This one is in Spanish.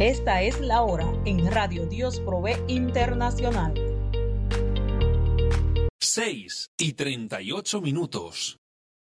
Esta es la hora en Radio Dios Provee Internacional. 6:38.